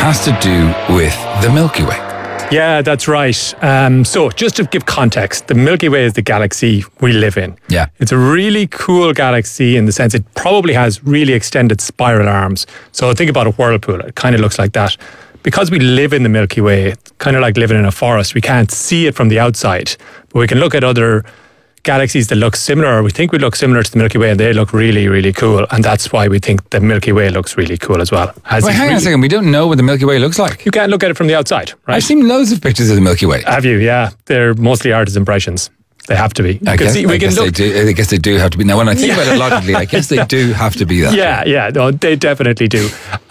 has to do with the Milky Way. Yeah, that's right. So just to give context, the Milky Way is the galaxy we live in. Yeah. It's a really cool galaxy in the sense it probably has really extended spiral arms. So think about a whirlpool. It kind of looks like that. Because we live in the Milky Way, it's kind of like living in a forest. We can't see it from the outside, but we can look at other galaxies that look similar, or we think we look similar to the Milky Way, and they look really, really cool. And that's why we think the Milky Way looks really cool as well. Wait, hang on a second. We don't know what the Milky Way looks like. You can't look at it from the outside, right? I've seen loads of pictures of the Milky Way. Have you? Yeah. They're mostly artist impressions. They have to be. I guess they do have to be. Now, when I think about it logically, I guess they do have to be that. Yeah. No, they definitely do.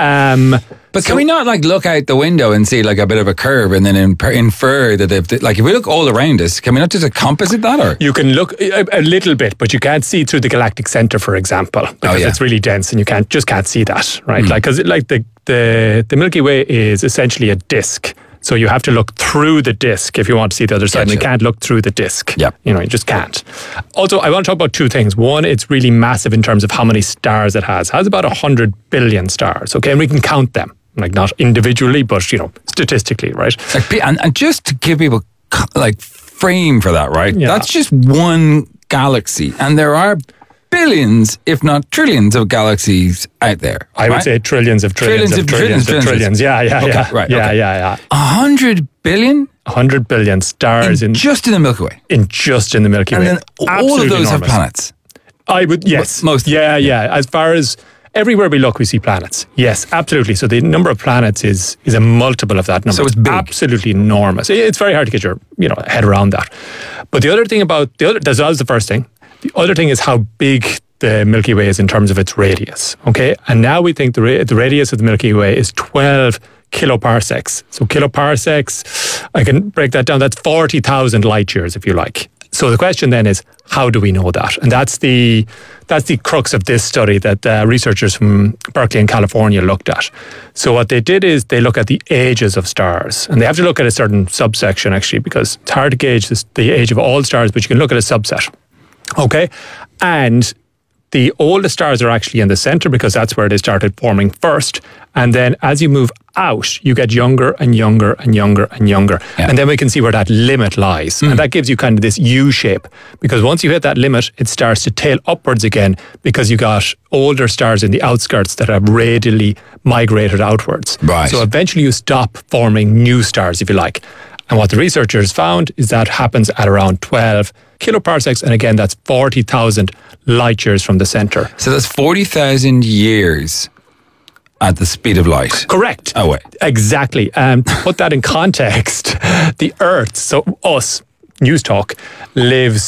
But can we not look out the window and see a bit of a curve and then infer that if we look all around us, can we not just composite that? Or you can look a little bit, but you can't see through the galactic center, for example, because it's really dense and you can't see that, right? Because the Milky Way is essentially a disk. So you have to look through the disk if you want to see the other side. And you can't look through the disk. Yep. You just can't. Also, I want to talk about two things. One, it's really massive in terms of how many stars it has. It has about 100 billion stars, okay? And we can count them. Not individually, but, statistically, right? And just to give people, frame for that, right? Yeah. That's just one galaxy. And there are billions, if not trillions of galaxies out there. I would say trillions of trillions of trillions of trillions. Yeah. Okay, right. Yeah. 100 billion? 100 billion stars just in the Milky Way. Just in the Milky Way. And then all of those have planets. I would, yes. Most. Yeah. As far as everywhere we look, we see planets. Yes, absolutely. So the number of planets is a multiple of that number. So it's big. Absolutely enormous. It's very hard to get your head around that. But the other thing that was the first thing. The other thing is how big the Milky Way is in terms of its radius. Okay, and now we think the radius of the Milky Way is 12 kiloparsecs. So kiloparsecs, I can break that down. That's 40,000 light years, if you like. So the question then is, how do we know that? And that's the crux of this study that researchers from Berkeley in California looked at. So what they did is they look at the ages of stars. And they have to look at a certain subsection, actually, because it's hard to gauge the age of all stars, but you can look at a subset. Okay? And the oldest stars are actually in the center because that's where they started forming first. And then as you move out, you get younger and younger and younger and younger. Yeah. And then we can see where that limit lies. And that gives you kind of this U shape. Because once you hit that limit, it starts to tail upwards again because you got older stars in the outskirts that have radially migrated outwards. Right. So eventually you stop forming new stars, if you like. And what the researchers found is that happens at around 12 kiloparsecs. And again, that's 40,000 light years from the center. So that's 40,000 years at the speed of light. Correct. Oh, wait. Exactly. To put that in context, the Earth, so us, News Talk, lives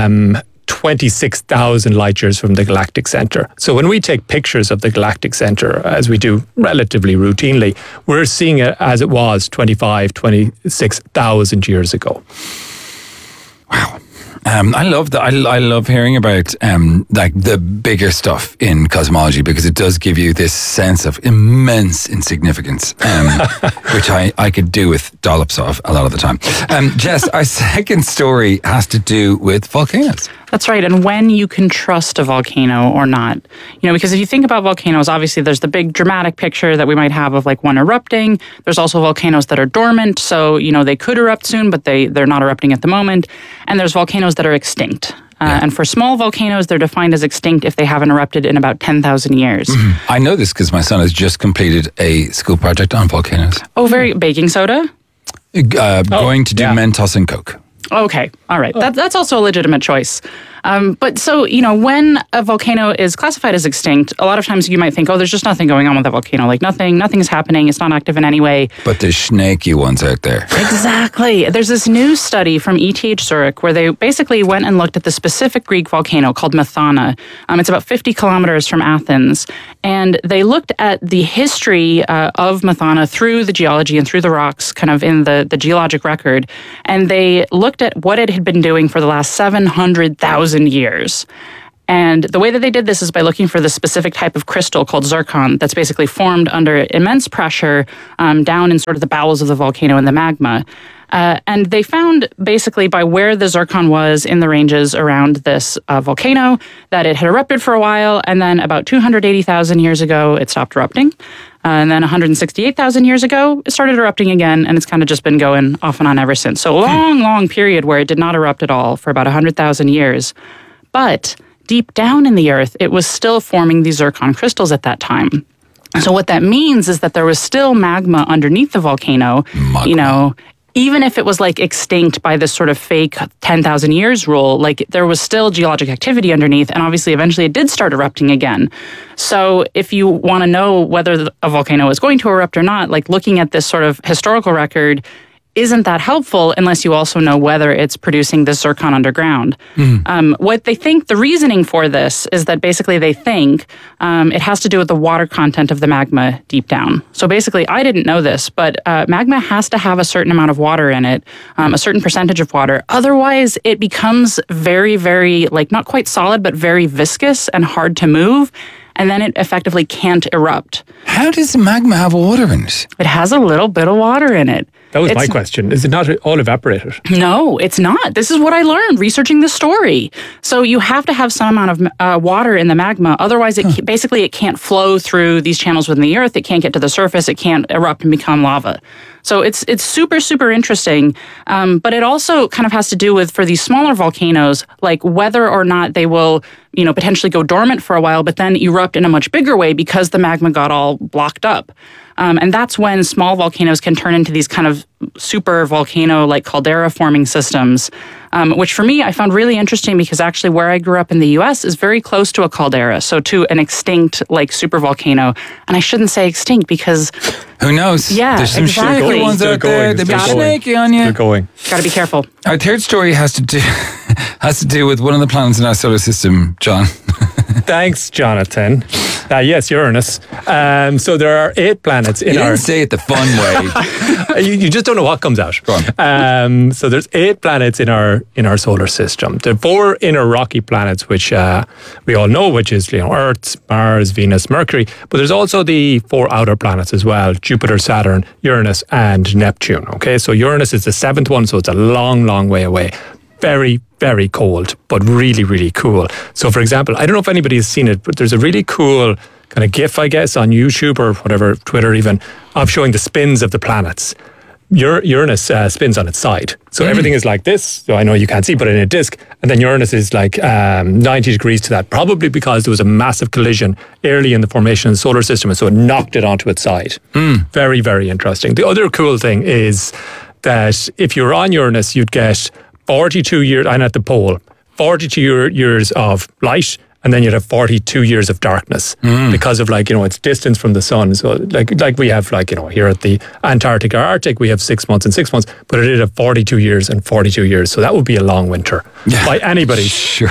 26,000 light years from the galactic center. So when we take pictures of the galactic center, as we do relatively routinely, we're seeing it as it was 26,000 years ago. Wow. I love that. I love hearing about the bigger stuff in cosmology because it does give you this sense of immense insignificance, which I could do with dollops of a lot of the time. Jess, our second story has to do with volcanoes. That's right. And when you can trust a volcano or not. Because if you think about volcanoes, obviously there's the big dramatic picture that we might have of one erupting. There's also volcanoes that are dormant. So, they could erupt soon, but they're not erupting at the moment. And there's volcanoes that are extinct. And for small volcanoes, they're defined as extinct if they haven't erupted in about 10,000 years. Mm-hmm. I know this because my son has just completed a school project on volcanoes. Oh, baking soda? Going to do Mentos and Coke. Okay. All right. That's also a legitimate choice. But so, when a volcano is classified as extinct, a lot of times you might think, there's just nothing going on with that volcano. Nothing is happening. It's not active in any way. But there's snaky ones out there. Exactly. There's this new study from ETH Zurich where they basically went and looked at the specific Greek volcano called Methana. It's about 50 kilometers from Athens. And they looked at the history of Methana through the geology and through the rocks, kind of in the geologic record. And they looked at what it had been doing for the last 700,000 years. And the way that they did this is by looking for the specific type of crystal called zircon that's basically formed under immense pressure down in sort of the bowels of the volcano in the magma. And they found basically by where the zircon was in the ranges around this volcano that it had erupted for a while, and then about 280,000 years ago, it stopped erupting. And then 168,000 years ago, it started erupting again, and it's kind of just been going off and on ever since. So a long period where it did not erupt at all for about 100,000 years. But deep down in the earth, it was still forming these zircon crystals at that time. So what that means is that there was still magma underneath the volcano, even if it was like extinct by this sort of fake 10,000 years rule, like there was still geologic activity underneath, and obviously eventually it did start erupting again. So if you want to know whether a volcano is going to erupt or not, like looking at this sort of historical record isn't that helpful unless you also know whether it's producing this zircon underground. What they think, the reasoning for this is that basically they think it has to do with the water content of the magma deep down. So basically, I didn't know this, but magma has to have a certain amount of water in it, a certain percentage of water. Otherwise, it becomes very, very, like not quite solid, but very viscous and hard to move. And then it effectively can't erupt. How does the magma have water in it? It has a little bit of water in it. That was my question. Is it not all evaporated? No, it's not. This is what I learned researching this story. So you have to have some amount of water in the magma. Otherwise, basically it can't flow through these channels within the earth. It can't get to the surface. It can't erupt and become lava. So it's super, super interesting. But it also kind of has to do with, for these smaller volcanoes, like whether or not they will, potentially go dormant for a while, but then erupt in a much bigger way because the magma got all blocked up. And that's when small volcanoes can turn into these kind of super volcano like caldera forming systems, which for me I found really interesting because actually where I grew up in the US is very close to a caldera, so to an extinct like super volcano. And I shouldn't say extinct because who knows? Yeah, there's some exactly. shaky ones out there. They've been snaky on you. They're going. Got to be careful. Our third story has to do with one of the planets in our solar system, John. Thanks, Jonathan. Yes, Uranus. So there are 8 planets in you our... didn't say it the fun way. you just don't know what comes out. Go on. So there's 8 planets in our solar system. There are 4 inner rocky planets, which we all know, which is Earth, Mars, Venus, Mercury. But there's also the 4 outer planets as well: Jupiter, Saturn, Uranus, and Neptune. Okay, so Uranus is the 7th one, so it's a long way away. Very, very cold, but really, really cool. So, for example, I don't know if anybody has seen it, but there's a really cool kind of GIF, I guess, on YouTube or whatever, Twitter even, of showing the spins of the planets. Uranus spins on its side. So everything is like this. So I know you can't see, but in a disk. And then Uranus is like 90 degrees to that, probably because there was a massive collision early in the formation of the solar system. And so it knocked it onto its side. Very, very interesting. The other cool thing is that if you're on Uranus, you'd get 42 years, and at the pole, 42 years of light, and then you'd have 42 years of darkness because of its distance from the sun. So like we have here at the Antarctic or Arctic, we have 6 months and 6 months, but it did have 42 years and 42 years. So that would be a long winter by anybody's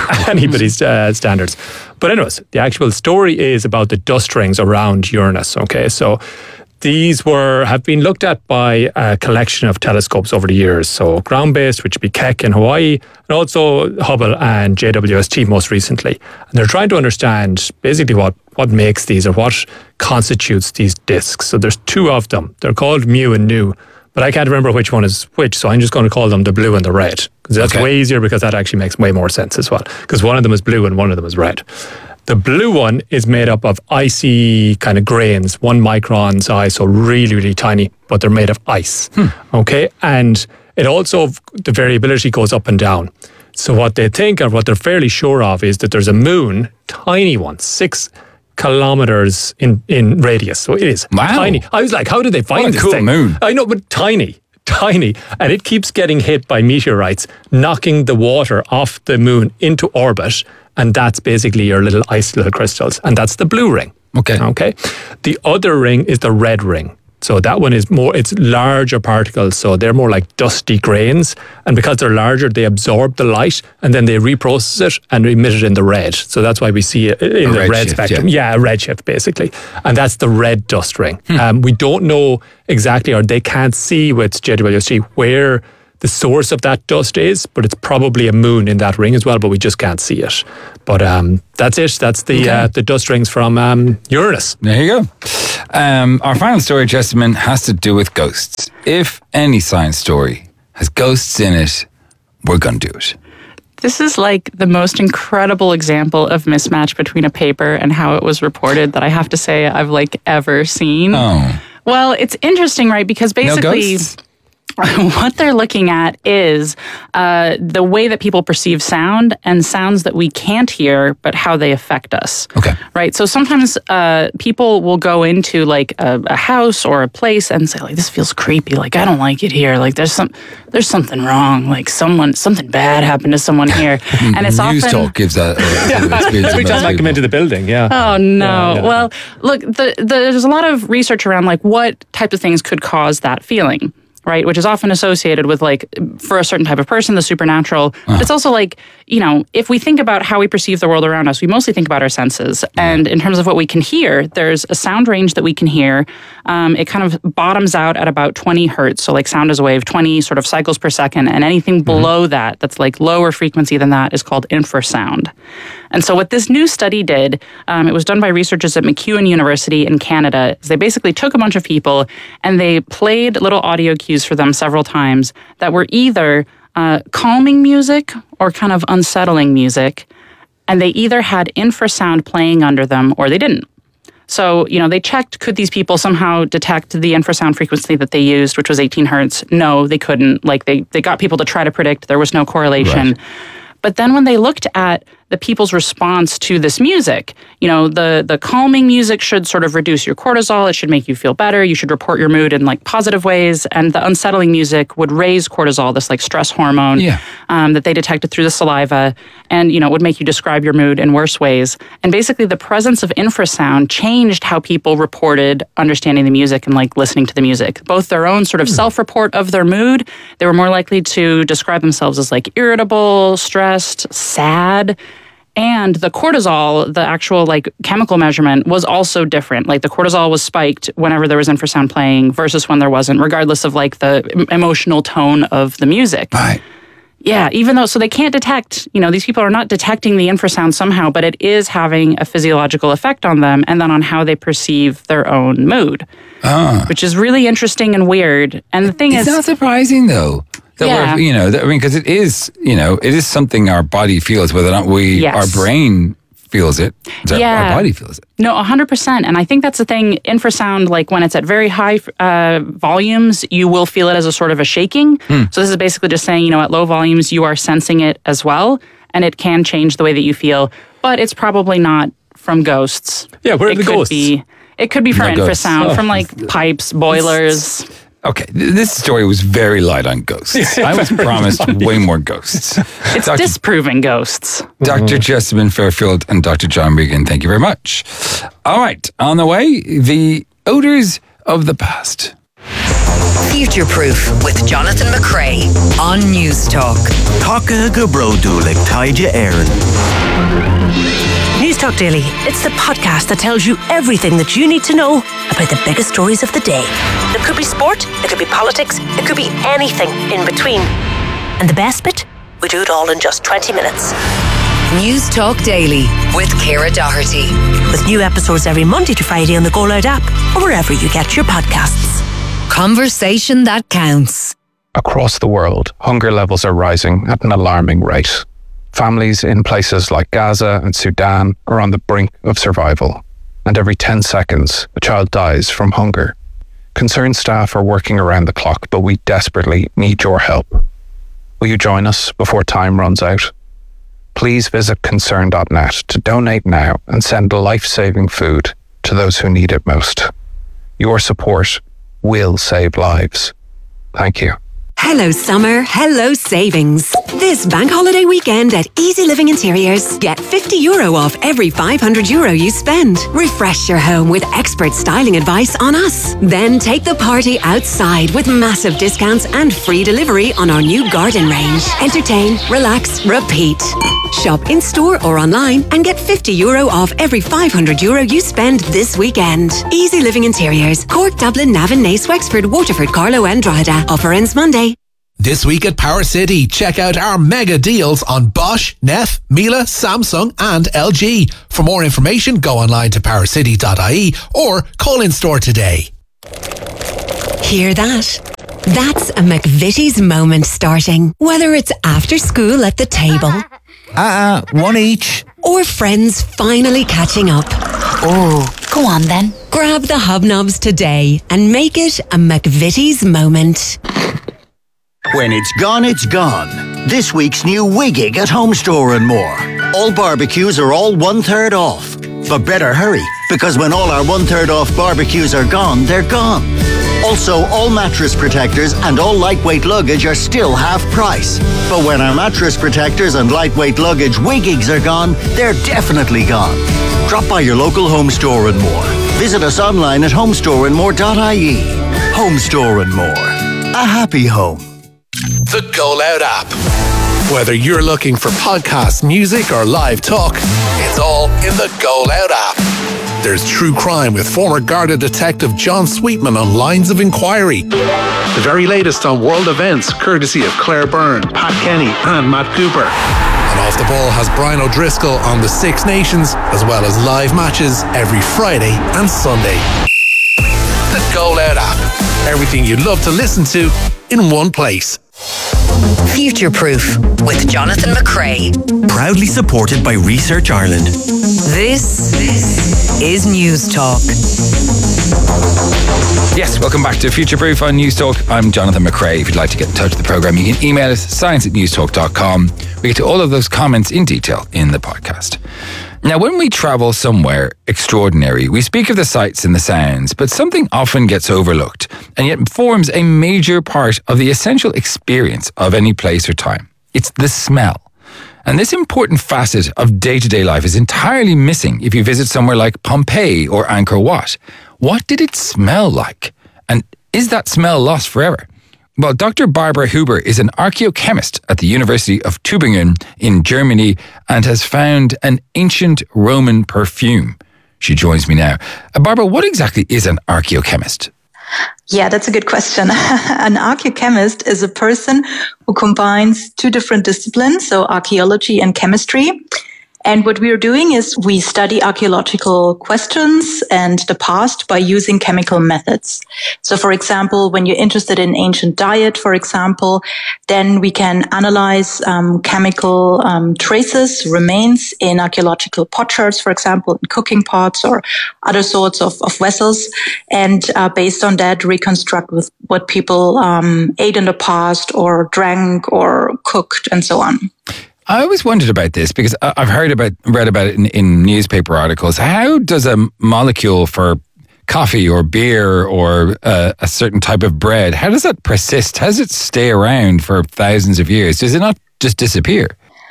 standards. But anyways, the actual story is about the dust rings around Uranus. Okay, so these have been looked at by a collection of telescopes over the years. So ground-based, which would be Keck in Hawaii, and also Hubble and JWST most recently. And they're trying to understand basically what makes these or what constitutes these disks. So there's 2 of them. They're called Mu and Nu, but I can't remember which one is which. So I'm just going to call them the blue and the red, because that's way easier, because that actually makes way more sense as well, because one of them is blue and one of them is red. The blue one is made up of icy kind of grains, 1 micron size, so really, really tiny, but they're made of ice. Okay, and it also, the variability goes up and down. So what they think, or what they're fairly sure of, is that there's a moon, tiny one, 6 kilometers in radius. So it is tiny. I was like, how did they find this thing? Moon. I know, but tiny. And it keeps getting hit by meteorites, knocking the water off the moon into orbit. And that's basically your little ice little crystals. And that's the blue ring. Okay. The other ring is the red ring. So that one is it's larger particles. So they're more like dusty grains. And because they're larger, they absorb the light and then they reprocess it and emit it in the red. So that's why we see it in the red spectrum. Yeah, a redshift basically. And that's the red dust ring. We don't know exactly, or they can't see with JWST where the source of that dust is, but it's probably a moon in that ring as well, but we just can't see it. But that's it. That's the dust rings from Uranus. There you go. Our final story, Jessamine, has to do with ghosts. If any science story has ghosts in it, we're going to do it. This is like the most incredible example of mismatch between a paper and how it was reported that I have to say I've like ever seen. Oh. Well, it's interesting, right? Because basically... No ghosts? What they're looking at is the way that people perceive sound and sounds that we can't hear, but how they affect us. Okay. Right. So sometimes people will go into like a house or a place and say like, this feels creepy. Like, I don't like it here. Like there's something wrong. Like something bad happened to someone here. And it's News often... Talk gives that experience. Every time I come into the building, yeah. Oh, no. Yeah. Well, look, there's a lot of research around like what types of things could cause that feeling. Right, which is often associated with like, for a certain type of person, the supernatural. But it's also like, you know, if we think about how we perceive the world around us, we mostly think about our senses. And in terms of what we can hear, there's a sound range that we can hear. It kind of bottoms out at about 20 hertz. So like sound is a wave, 20 sort of cycles per second. And anything below that, that's like lower frequency than that, is called infrasound. And so what this new study did, it was done by researchers at MacEwan University in Canada, is they basically took a bunch of people and they played little audio cues for them several times that were either calming music or kind of unsettling music. And they either had infrasound playing under them or they didn't. So, you know, they checked, could these people somehow detect the infrasound frequency that they used, which was 18 hertz? No, they couldn't. Like they got people to try to predict. There was no correlation. Right. But then when they looked at the people's response to this music, you know, the calming music should sort of reduce your cortisol. It should make you feel better. You should report your mood in like positive ways. And the unsettling music would raise cortisol, this like stress hormone that they detected through the saliva. And, you know, it would make you describe your mood in worse ways. And basically the presence of infrasound changed how people reported understanding the music and like listening to the music. Both their own sort of self-report of their mood, they were more likely to describe themselves as like irritable, stressed, sad. And the cortisol, the actual like chemical measurement, was also different. Like the cortisol was spiked whenever there was infrasound playing versus when there wasn't, regardless of like the emotional tone of the music. Right. Yeah, even though, so they can't detect, you know, these people are not detecting the infrasound somehow, but it is having a physiological effect on them and then on how they perceive their own mood, which is really interesting and weird. And the thing is... It's not surprising though. That we're, you know, I mean, because it is, you know, it is something our body feels, whether or not our brain feels it. Our body feels it. No, 100%. And I think that's the thing. Infrasound, like when it's at very high volumes, you will feel it as a sort of a shaking. So this is basically just saying, you know, at low volumes, you are sensing it as well. And it can change the way that you feel. But it's probably not from ghosts. Yeah, where are the ghosts? It could be from infrasound, from like pipes, boilers. Okay, this story was very light on ghosts. I was promised way more ghosts. It's disproving ghosts. Dr. Jessamine Fairfield and Dr. John Regan, thank you very much. All right, on the way, the odors of the past. Future Proof with Jonathan McCrae on News Talk. Taka Gabrodulik Taija Aaron. News Talk Daily. It's the podcast that tells you everything that you need to know about the biggest stories of the day. It could be sport, it could be politics, it could be anything in between. And the best bit? We do it all in just 20 minutes. News Talk Daily with Ciara Doherty. With new episodes every Monday to Friday on the Go Loud app or wherever you get your podcasts. Conversation that counts. Across the world, hunger levels are rising at an alarming rate. Families in places like Gaza and Sudan are on the brink of survival, and every 10 seconds, a child dies from hunger. Concerned staff are working around the clock, but we desperately need your help. Will you join us before time runs out? Please visit concern.net to donate now and send life-saving food to those who need it most. Your support will save lives. Thank you. Hello summer, hello savings. This bank holiday weekend at Easy Living Interiors, get €50 off every €500 you spend. Refresh your home with expert styling advice on us. Then take the party outside with massive discounts and free delivery on our new garden range. Entertain, relax, repeat. Shop in store or online and get €50 off every €500 you spend this weekend. Easy Living Interiors, Cork, Dublin, Navan, Naas, Wexford, Waterford, Carlow and Drogheda. Offer ends Monday. This week at Power City, check out our mega deals on Bosch, Neff, Miele, Samsung and LG. For more information, go online to powercity.ie or call in store today. Hear that? That's a McVitie's moment starting. Whether it's after school at the table. One each. Or friends finally catching up. Oh, go on then. Grab the hobnobs today and make it a McVitie's moment. When it's gone, it's gone. This week's new Wiggig at Home Store and More. All barbecues are all 1/3 off. But better hurry, because when all our 1/3 off barbecues are gone, they're gone. Also, all mattress protectors and all lightweight luggage are still half price. But when our mattress protectors and lightweight luggage Wiggigs are gone, they're definitely gone. Drop by your local Home Store and More. Visit us online at homestoreandmore.ie. Home Store and More. A happy home. The Go Loud app. Whether you're looking for podcasts, music or live talk, it's all in the Go Loud app. There's true crime with former Garda detective John Sweetman on Lines of Inquiry. The very latest on world events, courtesy of Claire Byrne, Pat Kenny and Matt Cooper. And Off the Ball has Brian O'Driscoll on the Six Nations, as well as live matches every Friday and Sunday. The Go Loud app. Everything you'd love to listen to in one place. Future Proof with Jonathan McCrea. Proudly supported by Research Ireland. This is News Talk. Yes, welcome back to Future Proof on News Talk. I'm Jonathan McCrea. If you'd like to get in touch with the programme, you can email us science@newstalk.com. We get to all of those comments in detail in the podcast. Now, when we travel somewhere extraordinary, we speak of the sights and the sounds, but something often gets overlooked and yet forms a major part of the essential experience of any place or time. It's the smell. And this important facet of day-to-day life is entirely missing if you visit somewhere like Pompeii or Angkor Wat. What did it smell like? And is that smell lost forever? Well, Dr. Barbara Huber is an archaeochemist at the University of Tübingen in Germany and has found an ancient Roman perfume. She joins me now. Barbara, what exactly is an archaeochemist? Yeah, that's a good question. An archaeochemist is a person who combines two different disciplines, so archaeology and chemistry. And what we are doing is we study archaeological questions and the past by using chemical methods. So, for example, when you're interested in ancient diet, for example, then we can analyze chemical traces, remains in archaeological potsherds, for example, in cooking pots or other sorts of vessels. And based on that, reconstruct with what people ate in the past or drank or cooked and so on. I always wondered about this because I've read about it in newspaper articles. How does a molecule for coffee or beer or a certain type of bread, how does that persist? How does it stay around for thousands of years? Does it not just disappear?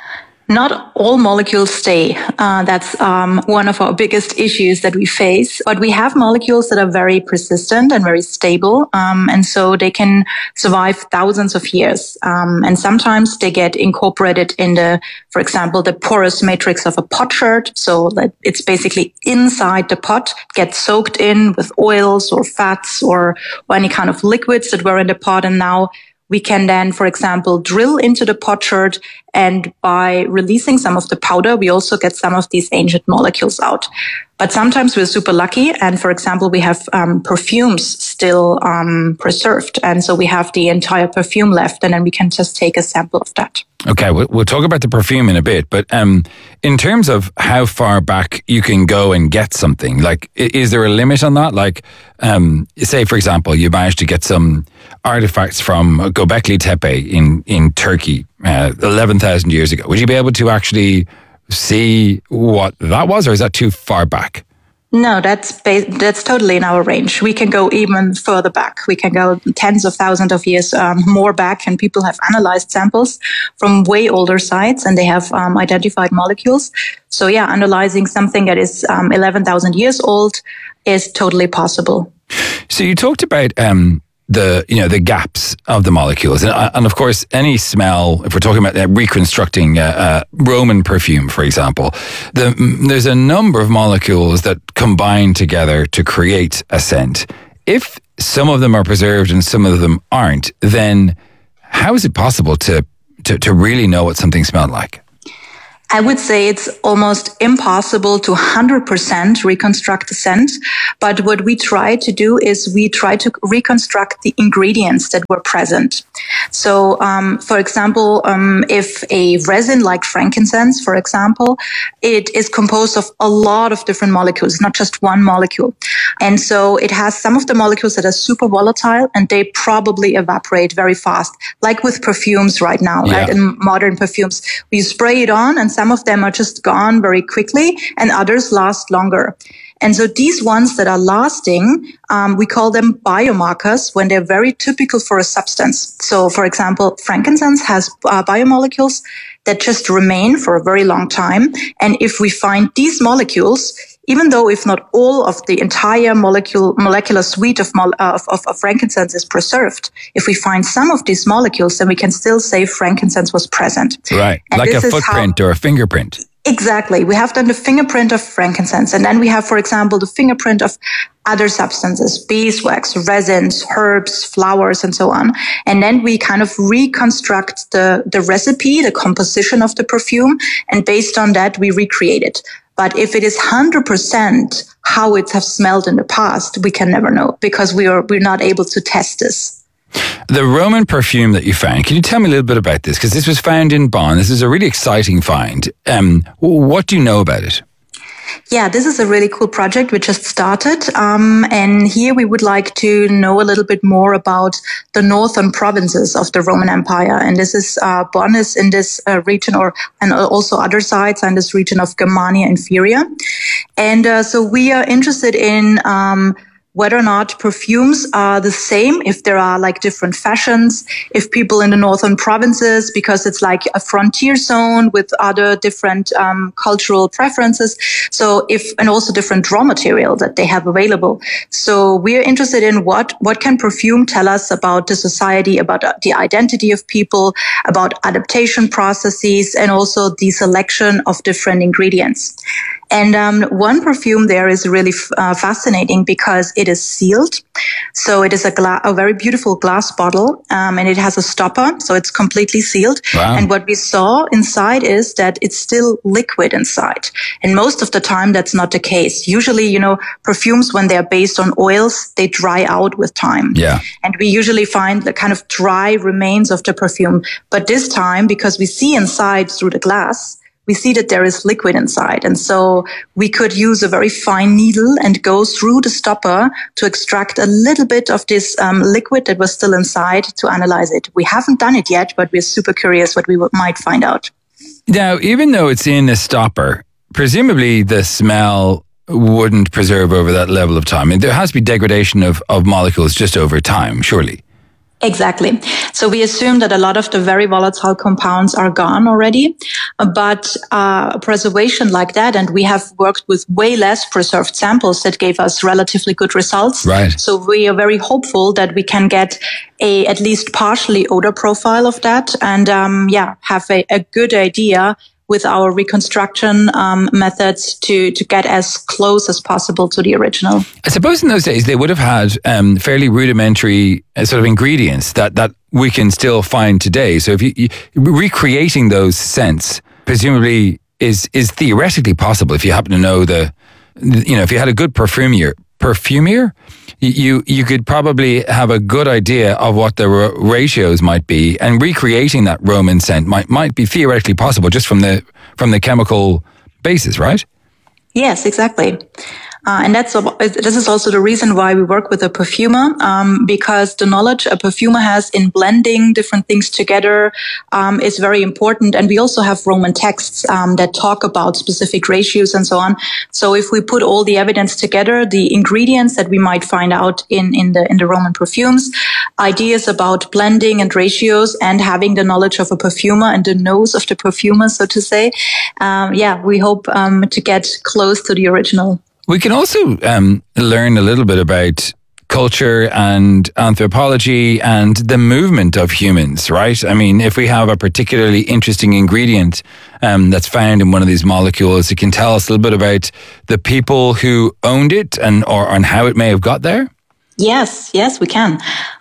Not all molecules stay. That's one of our biggest issues that we face. But we have molecules that are very persistent and very stable, and so they can survive thousands of years. And sometimes they get incorporated in for example, the porous matrix of a potsherd. So that it's basically inside the pot, gets soaked in with oils or fats or any kind of liquids that were in the pot, and now we can then, for example, drill into the potsherd, and by releasing some of the powder, we also get some of these ancient molecules out. But sometimes we're super lucky, and for example, we have perfumes still preserved, and so we have the entire perfume left, and then we can just take a sample of that. Okay, we'll talk about the perfume in a bit, but in terms of how far back you can go and get something, like, is there a limit on that? Like, say, for example, you managed to get some artifacts from Göbekli Tepe in Turkey 11,000 years ago. Would you be able to actually see what that was, or is that too far back? No, that's totally in our range. We can go even further back. We can go tens of thousands of years more back, and people have analyzed samples from way older sites, and they have identified molecules. So yeah, analyzing something that is 11,000 years old is totally possible. So you talked about the gaps of the molecules, and of course any smell. If we're talking about reconstructing Roman perfume, for example, there's a number of molecules that combine together to create a scent. If some of them are preserved and some of them aren't, then how is it possible to really know what something smelled like? I would say it's almost impossible to 100% reconstruct the scent. But what we try to do is we try to reconstruct the ingredients that were present. So, for example, if a resin like frankincense, for example, it is composed of a lot of different molecules, not just one molecule. And so it has some of the molecules that are super volatile and they probably evaporate very fast, like with perfumes right now, right? In modern perfumes, we spray it on and some of them are just gone very quickly and others last longer. And so these ones that are lasting, we call them biomarkers when they're very typical for a substance. So, for example, frankincense has biomolecules that just remain for a very long time. And if we find these molecules, even though if not all of the entire molecular suite of frankincense is preserved, if we find some of these molecules, then we can still say frankincense was present. Right, and like a footprint or a fingerprint. Exactly. We have done the fingerprint of frankincense. And then we have, for example, the fingerprint of other substances, beeswax, resins, herbs, flowers, and so on. And then we kind of reconstruct the recipe, the composition of the perfume. And based on that, we recreate it. But if it is 100% how it has smelled in the past, we can never know because we're not able to test this. The Roman perfume that you found, can you tell me a little bit about this? Because this was found in Bonn. This is a really exciting find. What do you know about it? Yeah, this is a really cool project we just started. And here we would like to know a little bit more about the northern provinces of the Roman Empire. And this is, Bonn is in this region and also other sites in this region of Germania Inferior. And so we are interested in whether or not perfumes are the same, if there are like different fashions, if people in the northern provinces, because it's like a frontier zone with other different cultural preferences. So and also different raw material that they have available. So we're interested in what can perfume tell us about the society, about the identity of people, about adaptation processes, and also the selection of different ingredients. And one perfume there is really fascinating because it is sealed. So it is a very beautiful glass bottle, and it has a stopper, so it's completely sealed. Wow. And what we saw inside is that it's still liquid inside. And most of the time, that's not the case. Usually, perfumes, when they're based on oils, they dry out with time. Yeah. And we usually find the kind of dry remains of the perfume. But this time, because we see inside through the glass, we see that there is liquid inside. And so we could use a very fine needle and go through the stopper to extract a little bit of this liquid that was still inside to analyze it. We haven't done it yet, but we're super curious what we might find out. Now, even though it's in a stopper, presumably the smell wouldn't preserve over that level of time. I mean, there has to be degradation of molecules just over time, surely. Exactly. So we assume that a lot of the very volatile compounds are gone already, but preservation like that, and we have worked with way less preserved samples that gave us relatively good results. Right. So we are very hopeful that we can get at least partially odor profile of that and have a good idea with our reconstruction methods to get as close as possible to the original. I suppose in those days they would have had fairly rudimentary sort of ingredients that we can still find today. So if you recreating those scents presumably is theoretically possible if you happen to know if you had a good perfumier, you could probably have a good idea of what the ratios might be, and recreating that Roman scent might be theoretically possible just from the chemical basis, right? Yes, exactly. And this is also the reason why we work with a perfumer, because the knowledge a perfumer has in blending different things together is very important. And we also have Roman texts that talk about specific ratios and so on. So if we put all the evidence together, the ingredients that we might find out in the Roman perfumes, ideas about blending and ratios, and having the knowledge of a perfumer and the nose of the perfumer, so to say, we hope to get close to the original. We can also learn a little bit about culture and anthropology and the movement of humans, right? I mean, if we have a particularly interesting ingredient that's found in one of these molecules, it can tell us a little bit about the people who owned it and how it may have got there. Yes, we can.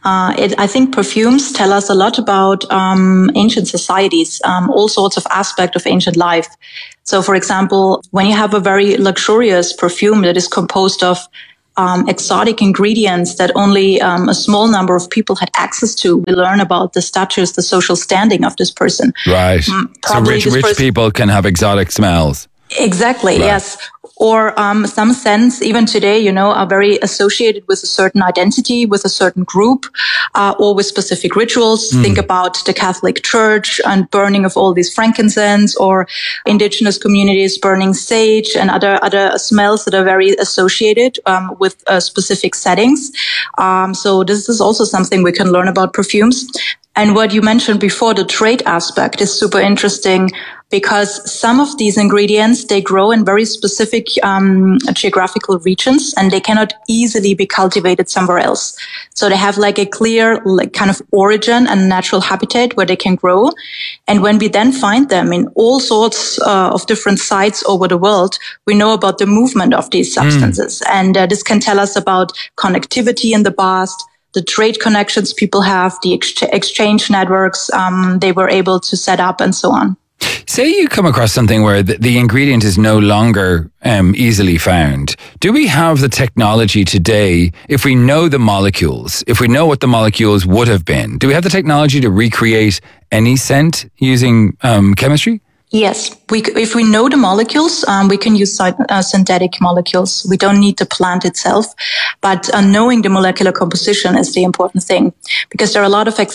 I think perfumes tell us a lot about ancient societies, all sorts of aspects of ancient life. So, for example, when you have a very luxurious perfume that is composed of exotic ingredients that only a small number of people had access to, we learn about the status, the social standing of this person. Right. So rich people can have exotic smells. Exactly, right. Yes. Or some sense, even today, are very associated with a certain identity, with a certain group, or with specific rituals. Think about the Catholic Church and burning of all these frankincense, or indigenous communities burning sage and other smells that are very associated with specific settings. So this is also something we can learn about perfumes. And what you mentioned before, the trade aspect, is super interesting because some of these ingredients, they grow in very specific geographical regions and they cannot easily be cultivated somewhere else. So they have like a clear kind of origin and natural habitat where they can grow. And when we then find them in all sorts of different sites over the world, we know about the movement of these substances. And this can tell us about connectivity in the past, the trade connections people have, the exchange networks they were able to set up, and so on. Say you come across something where the ingredient is no longer easily found. Do we have the technology today, if we know the molecules, if we know what the molecules would have been, do we have the technology to recreate any scent using chemistry? Yes, if we know the molecules, we can use synthetic molecules. We don't need the plant itself, but knowing the molecular composition is the important thing, because there are a lot of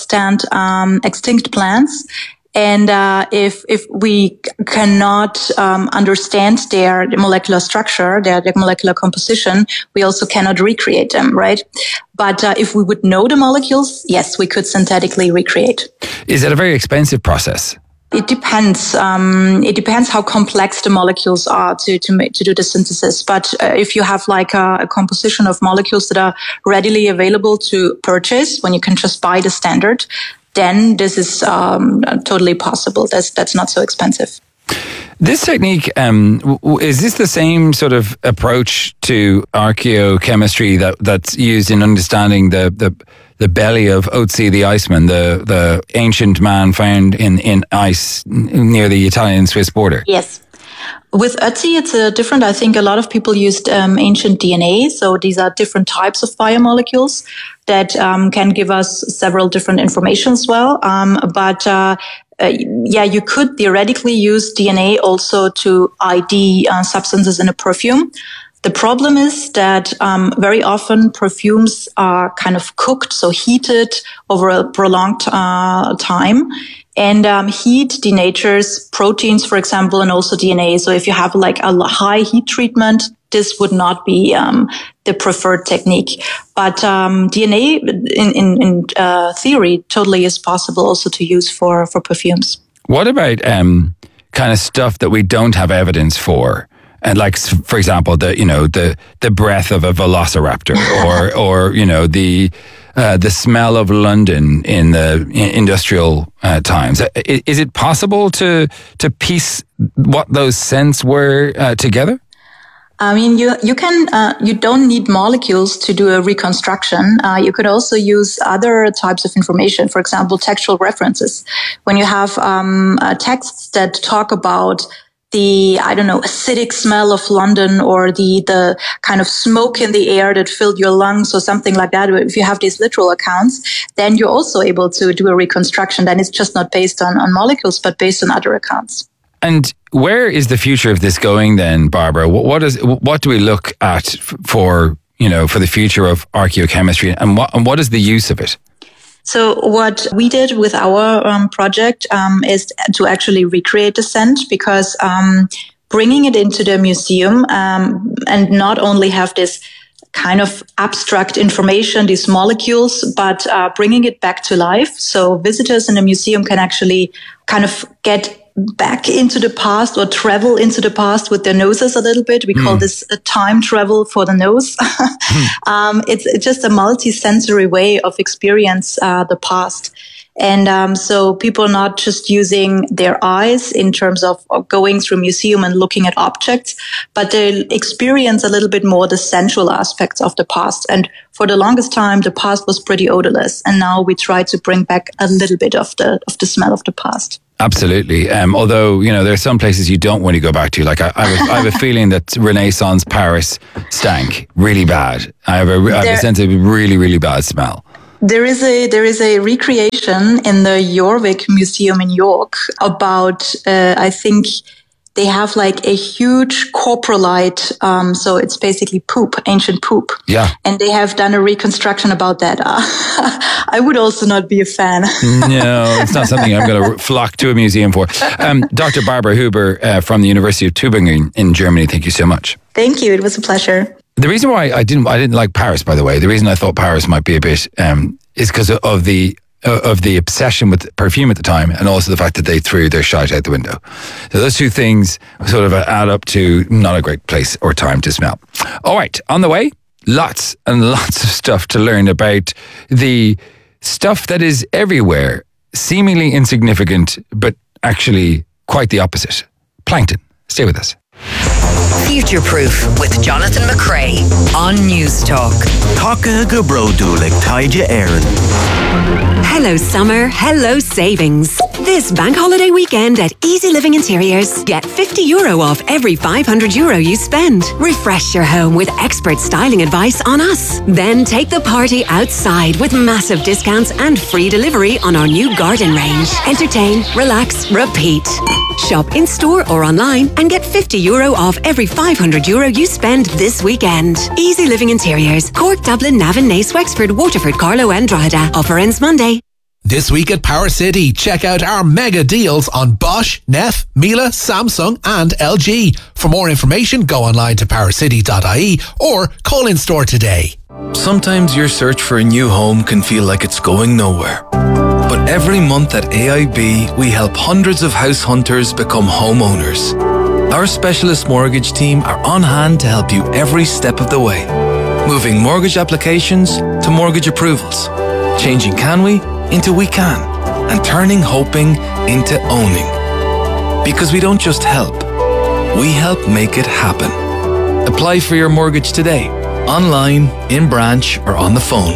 extinct plants. And if we cannot understand their molecular structure, their molecular composition, we also cannot recreate them, right? But if we would know the molecules, yes, we could synthetically recreate. Is it a very expensive process? It depends. It depends how complex the molecules are to do the synthesis. But if you have like a composition of molecules that are readily available to purchase, when you can just buy the standard, then this is totally possible. That's not so expensive. This technique, is this the same sort of approach to archaeochemistry that's used in understanding the belly of Ötzi the Iceman, the ancient man found in ice near the Italian-Swiss border? Yes. With Ötzi, it's different. I think a lot of people used ancient DNA. So these are different types of biomolecules that can give us several different information as well. You could theoretically use DNA also to ID substances in a perfume. The problem is that very often perfumes are kind of cooked, so heated over a prolonged time. And heat denatures proteins, for example, and also DNA. So if you have like a high heat treatment, this would not be the preferred technique. But DNA, in theory, totally is possible also to use for perfumes. What about kind of stuff that we don't have evidence for? And like, for example, the breath of a velociraptor, or the smell of London in the industrial times. Is it possible to piece what those scents were together? I mean, you can, you don't need molecules to do a reconstruction. You could also use other types of information, for example, textual references. When you have texts that talk about the, acidic smell of London, or the kind of smoke in the air that filled your lungs, or something like that. If you have these literal accounts, then you're also able to do a reconstruction. Then it's just not based on molecules, but based on other accounts. And where is the future of this going then, Barbara? What do we look at for the future of archaeochemistry, and what is the use of it? So what we did with our project is to actually recreate the scent, because bringing it into the museum and not only have this kind of abstract information, these molecules, but bringing it back to life. So visitors in the museum can actually kind of get back into the past, or travel into the past with their noses a little bit. We call this a time travel for the nose. It's just a multi-sensory way of experience the past. And so people are not just using their eyes in terms of going through a museum and looking at objects, but they experience a little bit more the sensual aspects of the past. And for the longest time, the past was pretty odorless. And now we try to bring back a little bit of the smell of the past. Absolutely. Although, there are some places you don't want to go back to. Like I have a feeling that Renaissance Paris stank really bad. I have a sense of a really, really bad smell. There is a recreation in the Jorvik Museum in York about, I think they have like a huge coprolite. So it's basically poop, ancient poop. Yeah. And they have done a reconstruction about that. I would also not be a fan. No, it's not something I'm going to flock to a museum for. Dr. Barbara Huber from the University of Tübingen in Germany, thank you so much. Thank you. It was a pleasure. The reason why I didn't like Paris, by the way, the reason I thought Paris might be a bit is because of the obsession with perfume at the time, and also the fact that they threw their shite out the window. So those two things sort of add up to not a great place or time to smell. All right, on the way, lots and lots of stuff to learn about the stuff that is everywhere, seemingly insignificant, but actually quite the opposite. Plankton. Stay with us. Future Proof with Jonathan McCrea on News Talk. Taka Gabro Dulik Taija Aaron. Hello summer, hello savings. This bank holiday weekend at Easy Living Interiors, get €50 off every €500 you spend. Refresh your home with expert styling advice on us. Then take the party outside with massive discounts and free delivery on our new garden range. Entertain, relax, repeat. Shop in store or online and get €50 off every €500 you spend this weekend. Easy Living Interiors, Cork, Dublin, Navan, Naas, Wexford, Waterford, Carlow and Drogheda. Offer ends Monday. This week at Power City, check out our mega deals on Bosch, Neff, Miele, Samsung and LG. For more information, go online to powercity.ie or call in store today. Sometimes your search for a new home can feel like it's going nowhere. But every month at AIB, we help hundreds of house hunters become homeowners. Our specialist mortgage team are on hand to help you every step of the way. Moving mortgage applications to mortgage approvals. Changing can we into we can. And turning hoping into owning. Because we don't just help, we help make it happen. Apply for your mortgage today, online, in branch or on the phone.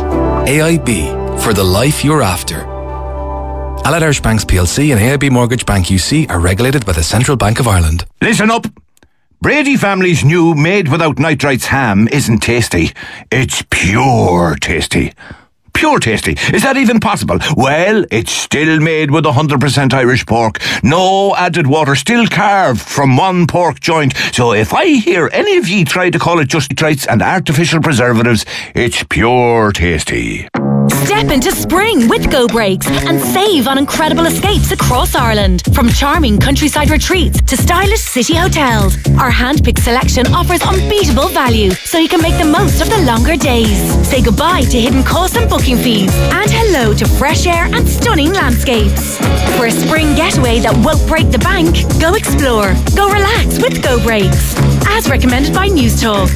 AIB, for the life you're after. Allied Irish Banks plc and AIB Mortgage Bank UC are regulated by the Central Bank of Ireland. Listen up! Brady family's new made without nitrites ham isn't tasty. It's pure tasty. Pure tasty. Is that even possible? Well, it's still made with 100% Irish pork. No added water, still carved from one pork joint. So if I hear any of ye try to call it just nitrites and artificial preservatives, it's pure tasty. Step into spring with Go Breaks and save on incredible escapes across Ireland. From charming countryside retreats to stylish city hotels, our hand-picked selection offers unbeatable value so you can make the most of the longer days. Say goodbye to hidden costs and booking fees and hello to fresh air and stunning landscapes. For a spring getaway that won't break the bank, go explore, go relax with Go Breaks. As recommended by News Talk.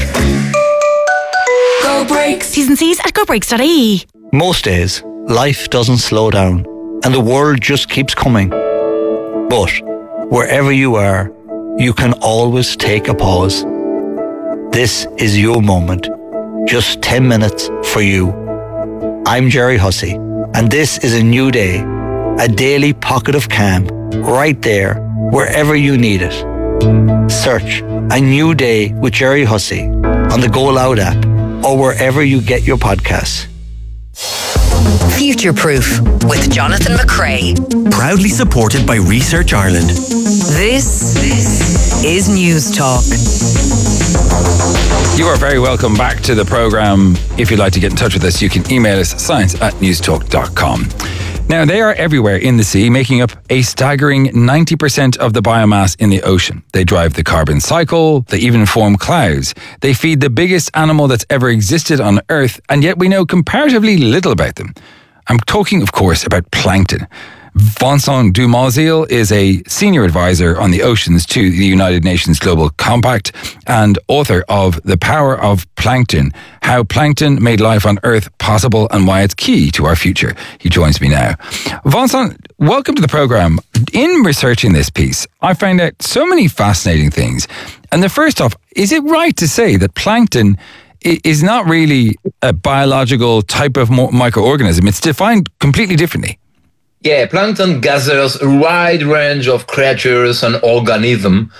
Go Breaks. T's and C's at gobreaks.ie. Most days, life doesn't slow down and the world just keeps coming. But wherever you are, you can always take a pause. This is your moment. Just 10 minutes for you. I'm Jerry Hussey, and this is a new day, a daily pocket of calm, right there, wherever you need it. Search A New Day with Jerry Hussey on the Go Loud app or wherever you get your podcasts. Future Proof with Jonathan McCrea. Proudly supported by Research Ireland. This is News Talk. You are very welcome back to the programme. If you'd like to get in touch with us, you can email us science@newstalk.com. Now, they are everywhere in the sea, making up a staggering 90% of the biomass in the ocean. They drive the carbon cycle, they even form clouds. They feed the biggest animal that's ever existed on Earth, and yet we know comparatively little about them. I'm talking, of course, about plankton. Vincent Dumosil is a senior advisor on the oceans to the United Nations Global Compact and author of The Power of Plankton, How Plankton Made Life on Earth Possible and Why It's Key to Our Future. He joins me now. Vincent, welcome to the program. In researching this piece, I found out so many fascinating things. And the first off, is it right to say that plankton is not really a biological type of microorganism? It's defined completely differently. Yeah, plankton gathers a wide range of creatures and organisms,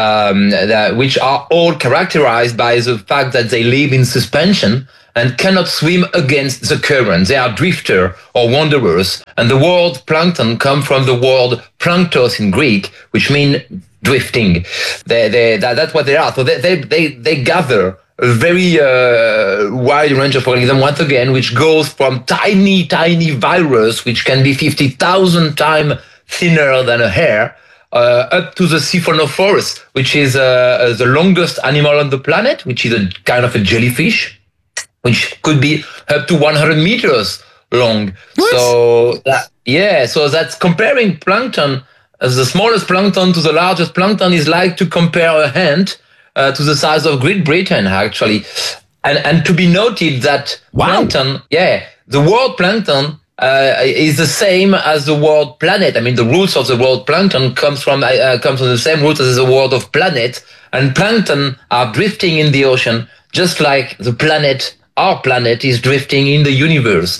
which are all characterized by the fact that they live in suspension and cannot swim against the current. They are drifters or wanderers. And the word plankton comes from the word planktos in Greek, which means drifting. That's what they are. So they gather a very wide range of organisms, once again, which goes from tiny virus, which can be 50,000 times thinner than a hair, up to the Siphonophorus, which is the longest animal on the planet, which is a kind of a jellyfish, which could be up to 100 meters long. What? So that's comparing plankton as the smallest plankton to the largest plankton is like to compare a hand to the size of Great Britain, actually. And to be noted that plankton, the word plankton is the same as the word planet. I mean, the roots of the word plankton comes from the same roots as the word of planet. And plankton are drifting in the ocean, just like the planet, our planet, is drifting in the universe.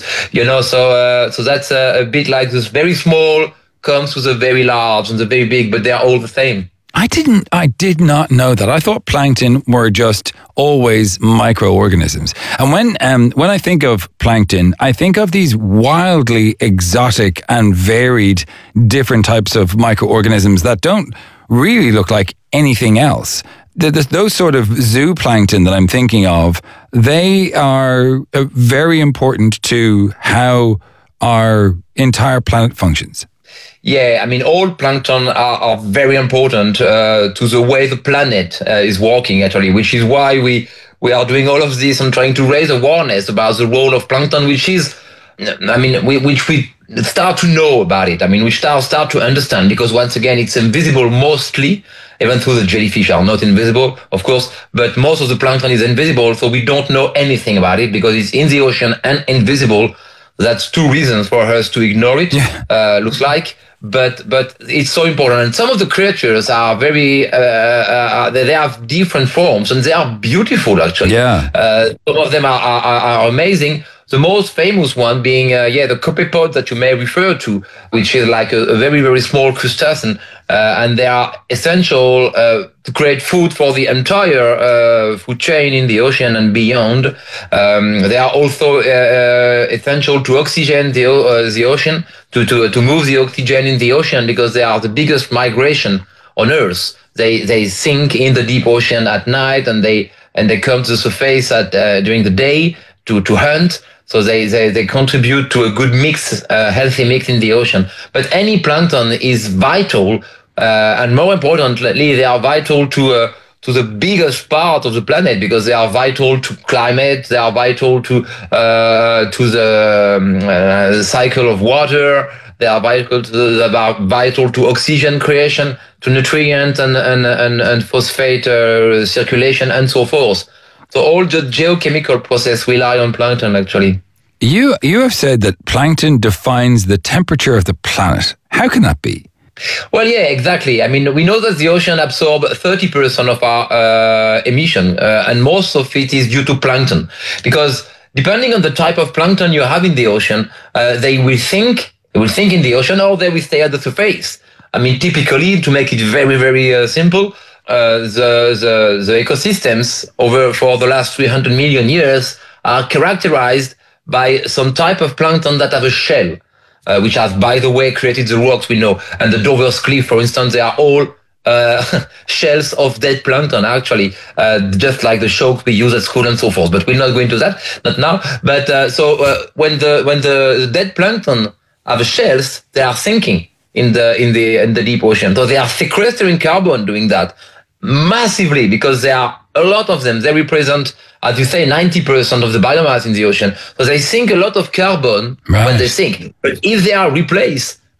So that's a bit like this very small comes to the very large and the very big, but they are all the same. I did not know that. I thought plankton were just always microorganisms. And when I think of plankton, I think of these wildly exotic and varied different types of microorganisms that don't really look like anything else. Those sort of zooplankton that I'm thinking of, they are very important to how our entire planet functions. Yeah, I mean, all plankton are very important to the way the planet is working, actually, which is why we are doing all of this and trying to raise awareness about the role of plankton, which is, which we start to know about it. I mean, we start to understand, because once again, it's invisible mostly, even though the jellyfish are not invisible, of course, but most of the plankton is invisible, so we don't know anything about it because it's in the ocean and invisible. That's two reasons for us to ignore it, looks like. But it's so important. And some of the creatures are very, they have different forms and they are beautiful, actually. Yeah. Some of them are amazing. The most famous one being, the copepod that you may refer to, which is like a very, very small crustacean. And they are essential to create food for the entire food chain in the ocean and beyond. They are also essential to oxygen the ocean, to move the oxygen in the ocean, because they are the biggest migration on Earth. They sink in the deep ocean at night and they come to the surface during the day to hunt. So they contribute to a good mix, healthy mix in the ocean. But any plankton is vital, and more importantly, they are vital to the biggest part of the planet, because they are vital to climate. They are vital to the cycle of water. They are vital to oxygen creation, to nutrient and phosphate circulation, and so forth. So all the geochemical process rely on plankton, actually. You have said that plankton defines the temperature of the planet. How can that be? Well, yeah, exactly. I mean, we know that the ocean absorbs 30% of our emission, and most of it is due to plankton. Because depending on the type of plankton you have in the ocean, they will sink in the ocean, or they will stay at the surface. I mean, typically, to make it very, very simple, the ecosystems for the last 300 million years are characterized by some type of plankton that have a shell, which has, by the way, created the rocks we know. And the Dover's Cliff, for instance, they are all shells of dead plankton, actually, just like the sharks we use at school and so forth. But we're not going to that, not now. But when the dead plankton have shells, they are sinking in the deep ocean. So they are sequestering carbon doing that massively, because there are a lot of them. They represent, as you say, 90% of the biomass in the ocean. So they sink a lot of carbon when they sink. But if they are replaced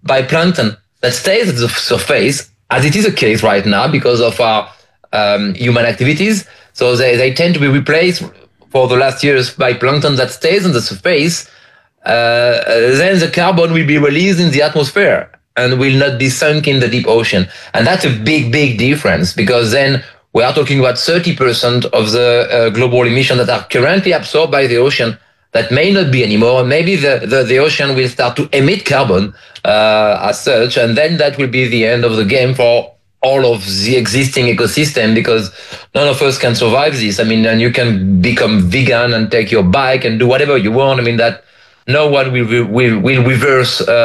by plankton that stays at the surface, as it is the case right now because of our human activities. So they tend to be replaced for the last years by plankton that stays on the surface. Then the carbon will be released in the atmosphere and will not be sunk in the deep ocean. And that's a big, big difference, because then we are talking about 30% of the global emissions that are currently absorbed by the ocean that may not be anymore. Maybe the ocean will start to emit carbon as such, and then that will be the end of the game for all of the existing ecosystem, because none of us can survive this. I mean, and you can become vegan and take your bike and do whatever you want. I mean, that no one will reverse